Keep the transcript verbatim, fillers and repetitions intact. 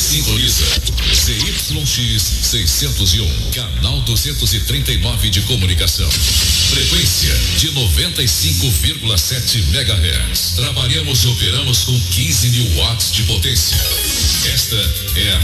Sintoniza Z Y X seiscentos e um, canal duzentos e trinta e nove de comunicação. Frequência de noventa e cinco vírgula sete megahertz. Trabalhamos e operamos com quinze mil watts de potência. Esta é a